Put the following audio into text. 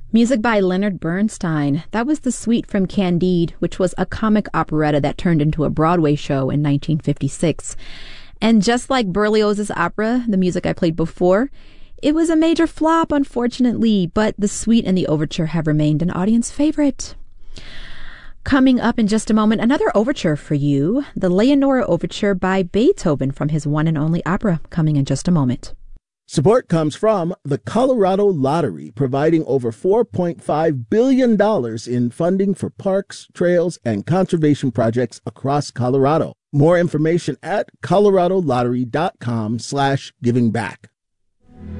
Music by Leonard Bernstein. That was the suite from Candide, which was a comic operetta that turned into a Broadway show in 1956. And just like Berlioz's opera, the music I played before, it was a major flop, unfortunately, but the suite and the overture have remained an audience favorite. Coming up in just a moment, another overture for you, the Leonora Overture by Beethoven from his one and only opera, coming in just a moment. Support comes from the Colorado Lottery, providing over $4.5 billion in funding for parks, trails, and conservation projects across Colorado. More information at coloradolottery.com/givingback.